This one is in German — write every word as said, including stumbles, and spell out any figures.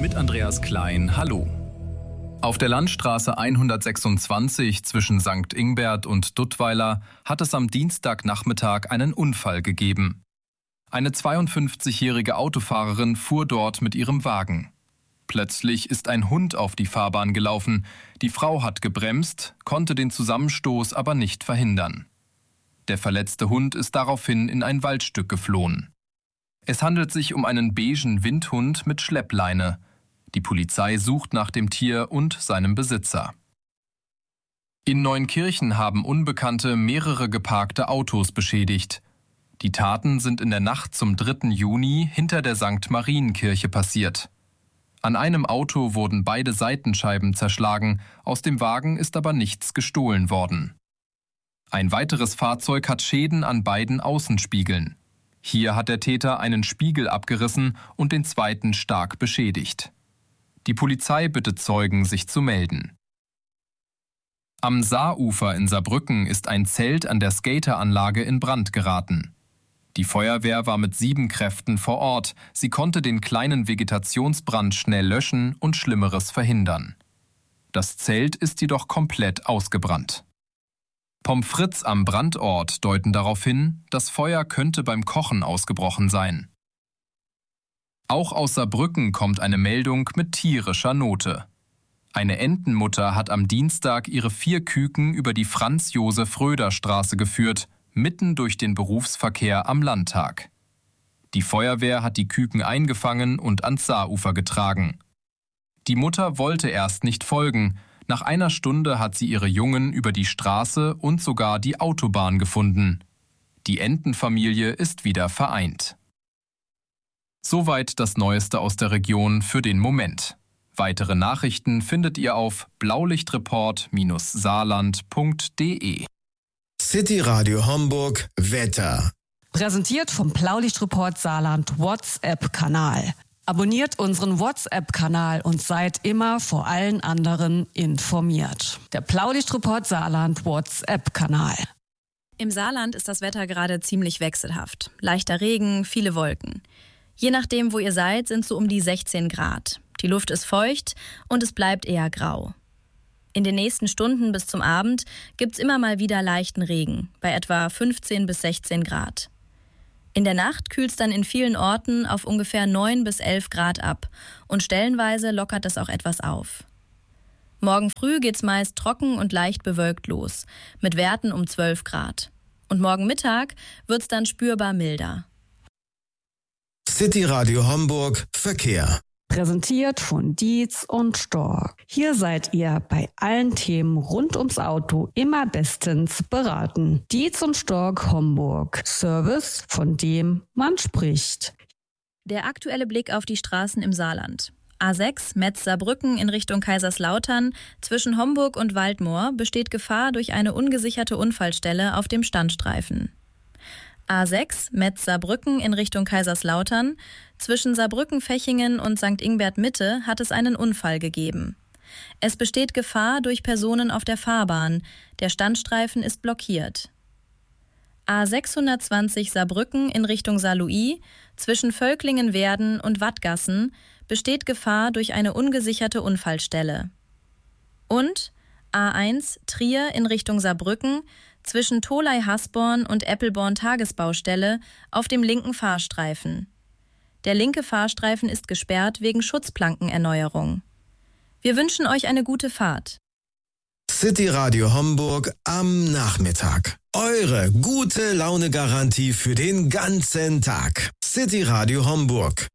mit Andreas Klein. Hallo. Auf der Landstraße hundertsechsundzwanzig zwischen Sankt Ingbert und Duttweiler hat es am Dienstagnachmittag einen Unfall gegeben. Eine zweiundfünfzigjährige Autofahrerin fuhr dort mit ihrem Wagen. Plötzlich ist ein Hund auf die Fahrbahn gelaufen. Die Frau hat gebremst, konnte den Zusammenstoß aber nicht verhindern. Der verletzte Hund ist daraufhin in ein Waldstück geflohen. Es handelt sich um einen beigen Windhund mit Schleppleine. Die Polizei sucht nach dem Tier und seinem Besitzer. In Neunkirchen haben Unbekannte mehrere geparkte Autos beschädigt. Die Taten sind in der Nacht zum dritten Juni hinter der Sankt Marienkirche passiert. An einem Auto wurden beide Seitenscheiben zerschlagen, aus dem Wagen ist aber nichts gestohlen worden. Ein weiteres Fahrzeug hat Schäden an beiden Außenspiegeln. Hier hat der Täter einen Spiegel abgerissen und den zweiten stark beschädigt. Die Polizei bittet Zeugen, sich zu melden. Am Saarufer in Saarbrücken ist ein Zelt an der Skateranlage in Brand geraten. Die Feuerwehr war mit sieben Kräften vor Ort. Sie konnte den kleinen Vegetationsbrand schnell löschen und Schlimmeres verhindern. Das Zelt ist jedoch komplett ausgebrannt. Pommes frites am Brandort deuten darauf hin, das Feuer könnte beim Kochen ausgebrochen sein. Auch aus Saarbrücken kommt eine Meldung mit tierischer Note. Eine Entenmutter hat am Dienstag ihre vier Küken über die Franz-Josef-Röder-Straße geführt, mitten durch den Berufsverkehr am Landtag. Die Feuerwehr hat die Küken eingefangen und ans Saarufer getragen. Die Mutter wollte erst nicht folgen. Nach einer Stunde hat sie ihre Jungen über die Straße und sogar die Autobahn gefunden. Die Entenfamilie ist wieder vereint. Soweit das Neueste aus der Region für den Moment. Weitere Nachrichten findet ihr auf blaulichtreport Bindestrich saarland Punkt de. City Radio Homburg Wetter. Präsentiert vom Blaulichtreport Saarland WhatsApp-Kanal. Abonniert unseren WhatsApp-Kanal und seid immer vor allen anderen informiert. Der Blaulichtreport Saarland WhatsApp-Kanal. Im Saarland ist das Wetter gerade ziemlich wechselhaft. Leichter Regen, viele Wolken. Je nachdem, wo ihr seid, sind so um die sechzehn Grad. Die Luft ist feucht und es bleibt eher grau. In den nächsten Stunden bis zum Abend gibt's immer mal wieder leichten Regen, bei etwa fünfzehn bis sechzehn Grad. In der Nacht kühlt's dann in vielen Orten auf ungefähr neun bis elf Grad ab und stellenweise lockert es auch etwas auf. Morgen früh geht's meist trocken und leicht bewölkt los, mit Werten um zwölf Grad. Und morgen Mittag wird's dann spürbar milder. City Radio Homburg Verkehr. Präsentiert von Dietz und Stork. Hier seid ihr bei allen Themen rund ums Auto immer bestens beraten. Dietz und Stork Homburg. Service, von dem man spricht. Der aktuelle Blick auf die Straßen im Saarland. A sechs Metz-Saarbrücken in Richtung Kaiserslautern. Zwischen Homburg und Waldmoor besteht Gefahr durch eine ungesicherte Unfallstelle auf dem Standstreifen. A sechs Metz-Saarbrücken in Richtung Kaiserslautern. Zwischen Saarbrücken-Fechingen und Sankt Ingbert Mitte hat es einen Unfall gegeben. Es besteht Gefahr durch Personen auf der Fahrbahn. Der Standstreifen ist blockiert. A sechshundertzwanzig Saarbrücken in Richtung Saarlouis. Zwischen Völklingen-Werden und Wattgassen besteht Gefahr durch eine ungesicherte Unfallstelle. Und A eins Trier in Richtung Saarbrücken. Zwischen Tholey-Hasborn und Eppelborn-Tagesbaustelle auf dem linken Fahrstreifen. Der linke Fahrstreifen ist gesperrt wegen Schutzplankenerneuerung. Wir wünschen euch eine gute Fahrt. City Radio Homburg am Nachmittag. Eure gute Laune-Garantie für den ganzen Tag. City Radio Homburg.